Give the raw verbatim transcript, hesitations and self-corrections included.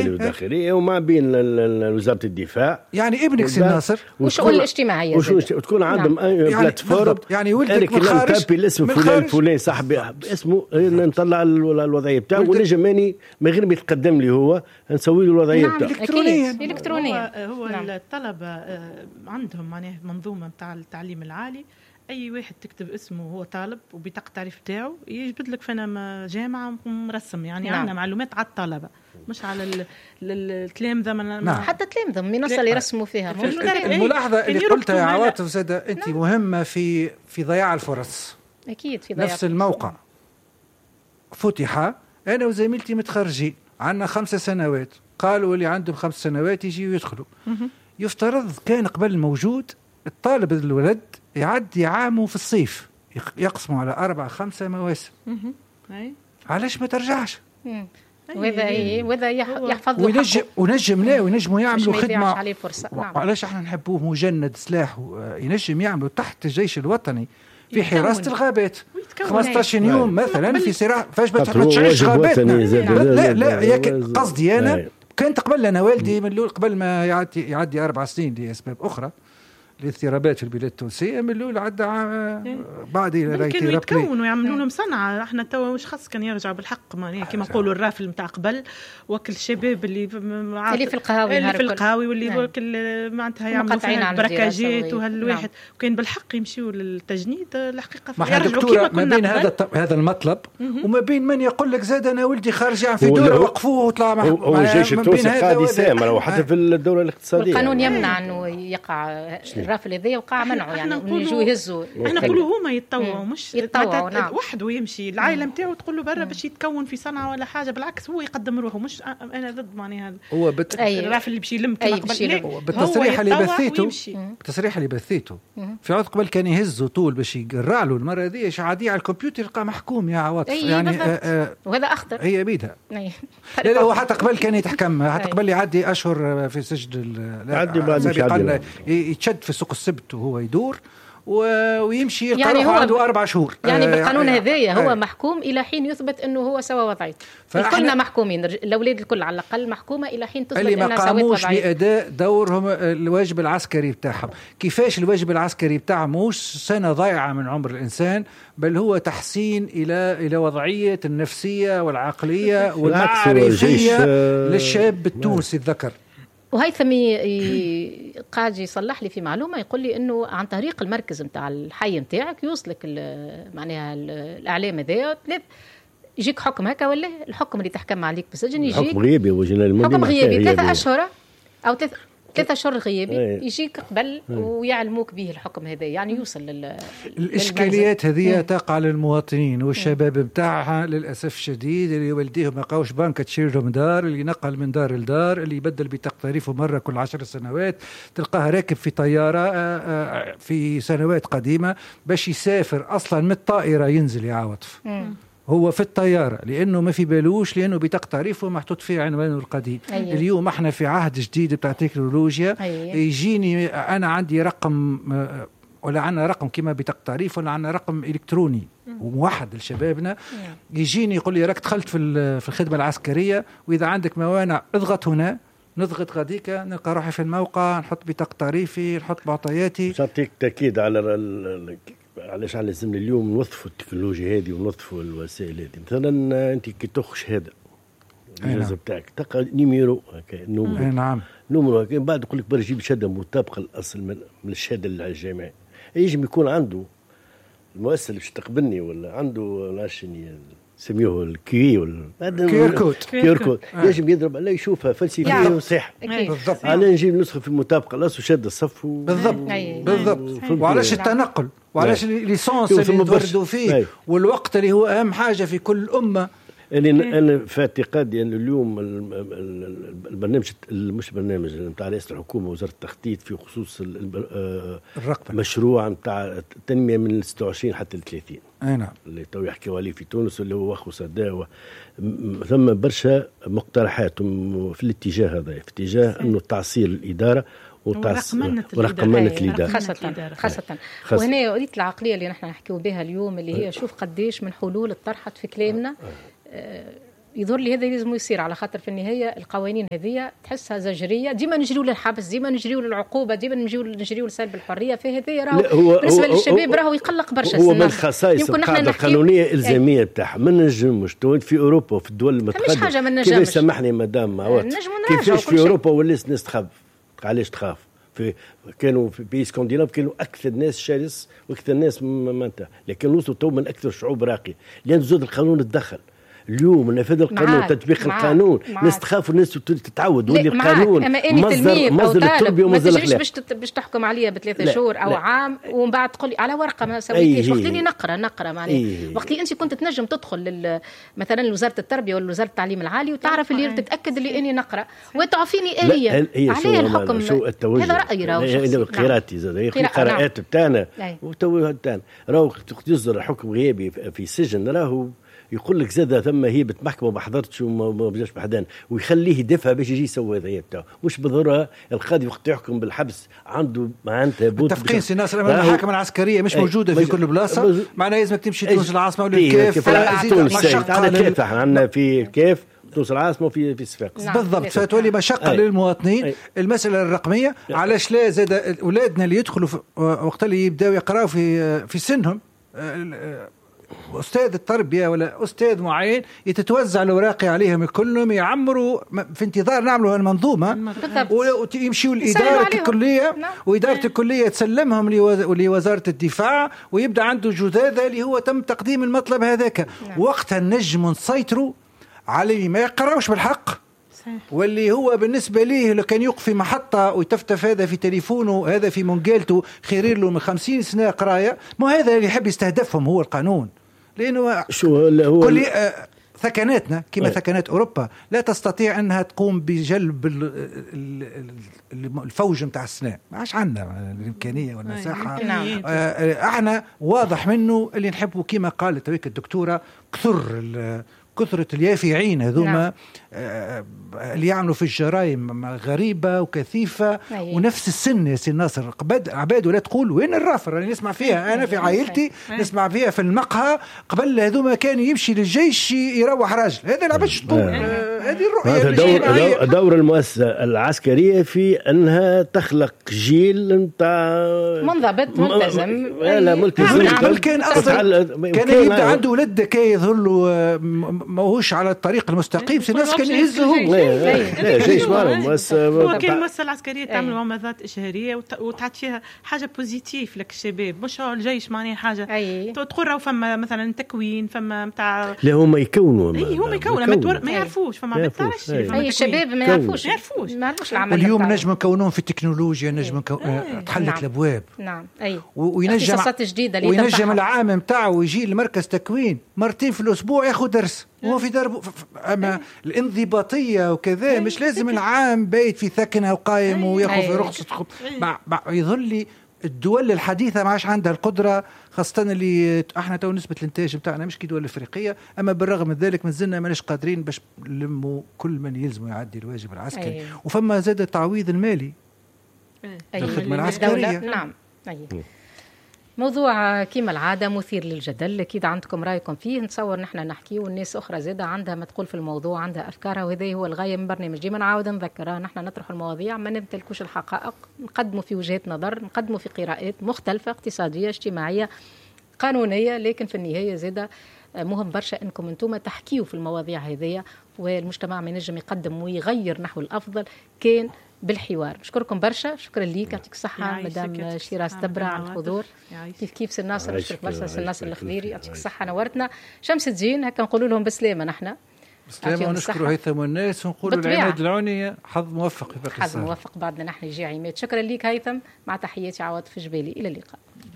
المالي والداخليه وما بين وزاره الدفاع. يعني ابنك سي ناصر والشؤون الاجتماعيه وتكون عندهم بلاتفورم يعني ولدك من خارج الاسم فلان فلان صاحبي اسمه نطلع الوضعيه بتاعه ونجم اني من غير ما يتقدم لي هو نسوي له الوضعيه نعم بتاعه الكترونيا الكترونيا. هو, هو نعم. الطلبه عندهم معناه منظومه بتاع التعليم العالي، اي واحد تكتب اسمه هو طالب وبطاقه التعريف بتاعه يجبد لك فينا جامعه مرسم. يعني نعم. عندنا معلومات على الطلبه مش على التلامذه. نعم. حتى التلامذه منصه اللي يرسموا فيها. الملاحظه اللي قلتها يا عواطف زاده انت نعم. مهمه في في ضياع الفرص. اكيد في ضياع نفس الموقع فتح انا وزميلتي متخرجين عندنا خمس سنوات، قالوا اللي عندهم خمس سنوات يجيوا يدخلوا. يفترض كان قبل موجود الطالب الولد يعدي عامه في الصيف يقسموا على أربعة خمسة مواسم. علاش ما ترجعش؟ وهذا وهذا يحفظ ونجم ونجم لا ونجموا يعملوا خدمة. عليه فرصة. نعم. علاش احنا نحبوه مجند سلاح ينجم يعملوا تحت الجيش الوطني في حراسة الغابات خمسطاش يوم مثلا في صراع فاش بتعيش غاباتنا. لا لا ياك قصدي أنا كنت قبل أنا والدي من قبل ما يعدي يعدي أربع سنين لأسباب أخرى الاضطرابات في البلاد التونسيه من الاول عدى بعد الى كانوا يتكونوا يعملوا لهم صنعه. احنا توا مش خاص كان يرجعوا بالحق ما كما نقولوا الرافل نتاع قبل وكل الشباب اللي اللي في القهاوي اللي في القهاوي واللي وكل معناتها يعملوا فيها البركاجات وهالواحد وكان بالحق يمشيوا للتجنيد الحقيقه. ما حد دكتوره ما بين هذا هذا المطلب وما بين من يقول لك زاد انا ولدي خارج في دوره وقفوه وطلع معه. هو الجيش التونسي قاعد يسامر وحتى في الدوله الاقتصاديه القانون يمنع انه يقع الرافل هذا وقع منعه. يعني يجوا يهزوا. احنا نقولوا هما يتطوعوا مش يتطوعوا. نعم. وحده يمشي العائله نتاعو تقول له برا باش يتكون في صنعه ولا حاجه. بالعكس هو يقدم روحه. مش انا ضد معناها هو بت... الرافل اللي بيمشي يلم كما قبل. هو بالتصريح اللي بثيته بالتصريح اللي بثيته في عاد قبل كان يهزوا طول باش يقرع له المره هذه ايش عاديه على الكمبيوتر يلقى محكوم يا عواطف. يعني آه آه وهذا اخطر. هي بيدها. لا لا هو حتى قبل كان يتحكم حتى قبل يعدي اشهر في سجن يعدي يتشد في سوق السبت وهو يدور ويمشي يعني هو عنده أربع شهور. يعني بالقانون آه هذايا هو آه محكوم إلى حين يثبت أنه هو سوى وضعية. كلنا محكومين الأولاد الكل على الأقل محكومة إلى حين تثبت اللي أنها سوت وضعية. اللي ما قاموش بأداء دورهم الواجب العسكري بتاعهم. كيفاش الواجب العسكري بتاعهم مش سنة ضيعة من عمر الإنسان بل هو تحسين إلى إلى وضعية النفسية والعقلية والمعرفية للشاب التونسي الذكر. وهيثمي قاعد يصلح لي في معلومه يقول لي انه عن طريق المركز نتاع الحي نتاعك يوصلك معناها الاعلام هذا يجيك حكم هكا ولا الحكم اللي تحكم عليك بالسجن يجيك حكم غيابي وجنا حكم غيابي ثلاثة اشهر او ثلاث ثلاثة اشهر غيابي يجيك قبل ويعلموك به الحكم هذا. يعني يوصل لل الاشكاليات هذه تقع للمواطنين والشباب بتاعها للاسف الشديد اللي والديهم ما لقاوش بنك تشير لهم دار اللي نقل من دار لدار اللي يبدل بطاقه تعريفه مره كل عشر سنوات تلقاه راكب في طياره في سنوات قديمه باش يسافر اصلا من الطائره ينزل يا عواطف هو في الطيارة لأنه ما في بالوش لأنه بطاقة تعريفه محطوط فيه عنوانه القديم. أيه. اليوم احنا في عهد جديد بتاع تكنولوجيا. أيه. يجيني أنا عندي رقم ولا عنا رقم كما بطاقة تعريف ولا عنا رقم إلكتروني وموحد لشبابنا. يجيني يقول لي راك دخلت في في الخدمة العسكرية وإذا عندك موانع اضغط هنا نضغط غاديك نلقى روحي في الموقع نحط بطاقة تعريفي نحط معطياتي. شرطيك تأكيد على ال علاش لازم اليوم نوظفوا التكنولوجيا هذه ونوظفوا الوسائل هذه. مثلا انت كي تاخذ شهاده الجهاز بتاعك تلقى نيميرو هكا نومرو. نعم نومرو هكا بعد يقول لك برا جيب شهاده مطابقه للاصل من, من الشهاده الجامعيه. يجب يكون عنده المؤسسه اللي باش تقبلني ولا عنده ناشني سميوه الكي ولا كير كود كير كود يجب يضرب عليه يشوفها فلسفيه وصح بالضبط. على نجيب نسخه في المطابقه الاصل شهاده الصف بالضبط بالضبط. وعلاش التنقل وعلاش الليسونس اللي نبردوا فيه والوقت اللي هو اهم حاجه في كل امه. أنا أنا في اعتقادي أن اليوم البرنامج مش برنامج نتاع رئاسة الحكومة وزارة التخطيط في خصوص الرقم مشروع نتاع التنمية من ستة وعشرين حتى ثلاثين. أي نعم. اللي تو يحكيوا عليه في تونس اللي هو وخو صداوة ثم برشا مقترحات في الاتجاه هذا في اتجاه أنه تعصير الإدارة ورقمنة الإدارة خاصة خاصة وهنا قلت العقلية اللي نحن نحكيو بها اليوم اللي هي شوف قديش من حلول الطرحت في كلامنا يظهر لي هذا لازم يصير، على خاطر في النهايه القوانين هذه تحسها زجريه، ديما نجريو للحبس، ديما نجريو للعقوبه، ديما نجريو نجريو لسلب الحريه. فهذا راهو بالنسبه للشباب راهو يقلق برشا. هو من خصائص القاعده القانونيه الالزاميه بتاعها. ما نجمش في اوروبا وفي الدول المتقدمه، مش حاجه ما نجمش. كيف سامحني مدام معوض، كيفاش في اوروبا والناس الناس تخاف؟ علاش تخاف؟ في كانوا في بي اسكندناف كانوا اكثر ناس شرس واكثر ناس مانتا، لكن وصلوا تو من اكثر شعوب راقيه، لان زاد القانون تدخل. اليوم نفذ القانون، تطبيق القانون، الناس تخاف والناس تتعود، واللي القانون مصدر مصدر التربيه ومصدر الاخلاق. باش باش تحكم عليا بثلاثة شهور او لا. عام ومن بعد تقول لي على ورقه ما سويتيش. وقت اللي نقرا نقرا معناها أيه. وقت اللي انت كنت تنجم تدخل مثلا لوزاره التربيه ولا وزاره التعليم العالي وتعرف اللي تتاكد اللي اني نقرا وتعطيني اليه عليه الحكم. هذا رايي راهو قراءتي زاد هي القراءات بتاعنا وتو تاعنا راهو يصدر حكم غيابي في سجن، راهو يقول لك زاد ثم هيبه محكمه ما حضرتش وما بجاش بحدان، ويخليه يدفع باش يجي يسوي هذا بتاعه. مش بالضروره القاضي وقت يحكم بالحبس عنده معناتها التفقين سي ناصر. المحاكم العسكريه مش موجوده في كل بلاصه، معناها لازمك تمشي تونس العاصمه ولا الكاف. عندنا كيف عندنا في كيف تونس العاصمه وفي في صفاقس بالضبط، فتولي مشقه للمواطنين. أي. المساله الرقميه علاش لا زاد اولادنا اللي يدخلوا وقت اللي يبداو يقراوا في في سنهم أستاذ التربية ولا أستاذ معين يتتوزع الأوراق عليهم كلهم يعمروا في انتظار نعملوا المنظومة ويمشيوا الإدارة الكلية وإدارة الكلية تسلمهم لوزارة الدفاع ويبدأ عنده جذاذة اللي هو تم تقديم المطلب هذاك. وقتها النجم نسيطروا عليه ما يقراوش بالحق، واللي هو بالنسبة ليه لو كان يوقف في محطة ويتفتف هذا في تليفونه هذا في منقالته خير له من خمسين سنة قراية. ما هذا اللي يحب يستهدفهم هو القانون، لأنه شو هو كل ثكناتنا كما ثكنات أوروبا لا تستطيع أنها تقوم بجلب الفوج متاع السنة، ما عادش عندنا الإمكانية والمساحة. احنا واضح منه اللي نحبه كما قالت هيك الدكتورة كثر كثرة اليافعين هذوما آه اللي يعملوا في الجرائم غريبة وكثيفة. أيه. ونفس السن يا سي ناصر عباد ولا تقول وين الرافر اللي نسمع فيها أنا في عائلتي نسمع فيها في المقهى قبل هذوما كان يمشي للجيش يروح راجل. هذا العبش تقول هذه الرؤية. دور, دور المؤسسة العسكرية في أنها تخلق جيل نتاع منضبط ملتزم. لا ملتزم. بل كان أصلا كان يبدأ عنده ولد كي يظهر له ماهوش على الطريق المستقيم. سي الناس كان يهزهم. لا جيش مالهم بس هو كان المؤسسة العسكرية تعمل مماذات إشهارية وتعطي فيها حاجة بوزيتيف لك الشباب، مش الجيش معناه حاجة تقول راهو فما مثلا تكوين فما متاع. لا هم يكونوا. اي هم يكونوا ما, ما يعرفوش فما ما تعرفش. اي الشباب ما يعرفوش ما يعرفوش ما يعرفوش العمل. واليوم نجم نكونون في التكنولوجيا نجم تحلت نعم. الابواب. نعم اي وينجم وينجم العام نتاعو يجي لمركز تكوين مرتين في الاسبوع ياخذ درس وهو في درب. اما الانضباطيه وكذا مش لازم العام بايت في ثكنه وقايم وياخذ في رخصه. يظل لي الدول الحديثة ما عادش عندها القدرة، خاصة اللي احنا تو نسبة الانتاج بتاعنا مش كدول افريقية، اما بالرغم من ذلك ما زلنا ماناش قادرين باش نلموا كل من يلزم يعدي الواجب العسكري. أيه. وفما زاد التعويض المالي الخدمة العسكرية. نعم. أيه. موضوع كيما العادة مثير للجدل، أكيد عندكم رأيكم فيه، نتصور نحن نحكي والناس أخرى زادة عندها ما تقول في الموضوع، عندها أفكارها، وهذا هو الغاية من برنامج. ديما نعاود نذكرها نحن نطرح المواضيع، ما نمتلكوش الحقائق، نقدموا في وجهات نظر، نقدموا في قراءات مختلفة اقتصادية اجتماعية قانونية، لكن في النهاية زادة مهم برشا أنكم أنتم تحكيوا في المواضيع هذه، والمجتمع ما ينجم يقدم ويغير نحو الأفضل كان بالحوار. نشكركم برشا، شكرا ليك، يعطيك الصحة مدام شيراز تبرع على الحضور. كيف كيف سي ناصر، نشكرك برشا سي ناصر الخضيري، يعطيك الصحة نورتنا. شمس الدين هكا نقولوا لهم بسلامة نحن بسلامة، ونشكروا هيثم والناس ونقولوا العماد العوني حظ موفق في باقي حظ موفق بعدنا نحن يجي عماد. شكرا ليك هيثم، مع تحياتي عواطف جبالي، إلى اللقاء.